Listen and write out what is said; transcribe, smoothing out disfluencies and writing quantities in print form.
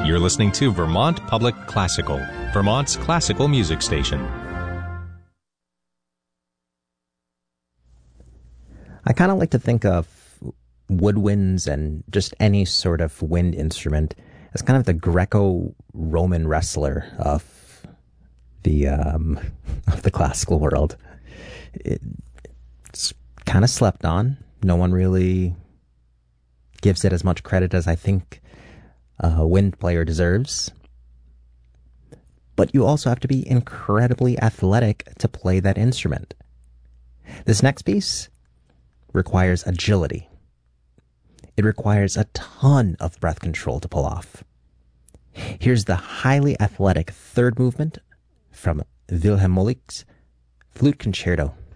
You're listening to Vermont Public Classical, Vermont's classical music station. I kind of like to think of woodwinds and just any sort of wind instrument as kind of the Greco-Roman wrestler of the classical world. It's kind of slept on. No one really gives it as much credit as I think a wind player deserves. But you also have to be incredibly athletic to play that instrument. This next piece requires agility. It requires a ton of breath control to pull off. Here's the highly athletic third movement from Wilhelm Moelik's Flute Concerto.